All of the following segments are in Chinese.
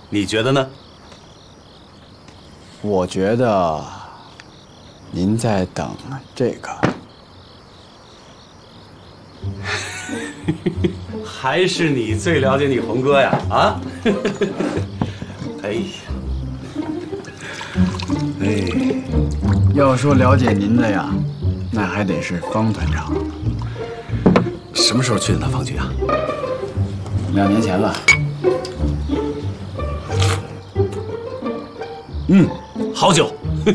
你觉得呢？ 我觉得您在等这个。 还是你最了解你红哥呀？啊？哎呀，哎， 要说了解您的呀，那还得是方团长。 什么时候去的他方局啊 2年前了。 好久。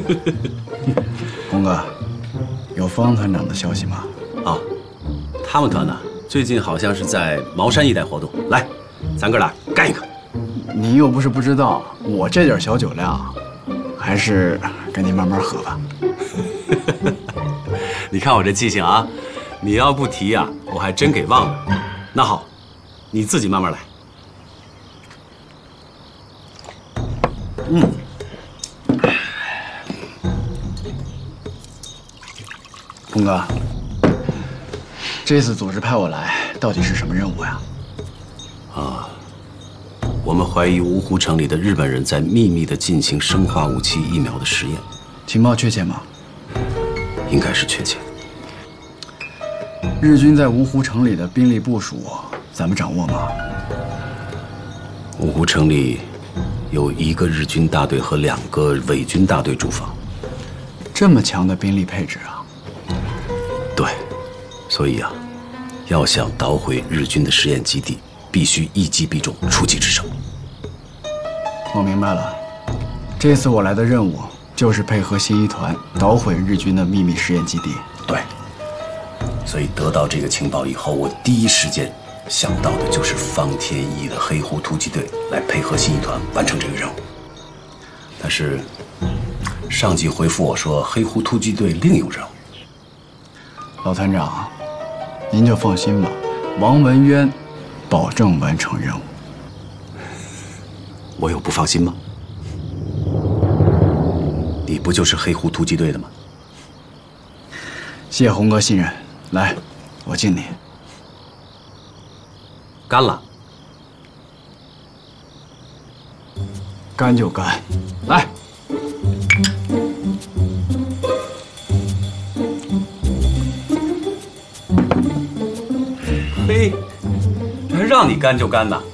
红哥，有方团长的消息吗？ 啊，他们团呢，最近好像是在茅山一带活动。来，咱哥俩干一个。 您又不是不知道，我这点小酒量，还是跟您慢慢喝吧。 你看我这记性啊，你要不提呀，我还真给忘了。那好，你自己慢慢来。 红哥，这次组织派我来，到底是什么任务呀？ 我们怀疑芜湖城里的日本人在秘密地进行生化武器疫苗的实验， 情报确切吗？ 应该是确切的。 日军在芜湖城里的兵力部署，咱们掌握吗？ 芜湖城里有1个日军大队和2个伪军大队驻防。 这么强的兵力配置啊！ 对，所以啊，要想捣毁日军的实验基地，必须一击必中，出奇制胜。 我明白了，这次我来的任务就是配合新一团捣毁日军的秘密实验基地。 对，所以得到这个情报以后，我第一时间想到的就是方天翼的黑狐突击队来配合新一团完成这个任务。但是上级回复我说，黑狐突击队另有任务。 老团长，您就放心吧，王文渊保证完成任务。 我有不放心吗？你不就是黑狐突击队的吗？ 谢红哥信任，来，我敬你。 干了。 干就干，来。 嘿，还让你干就干呐！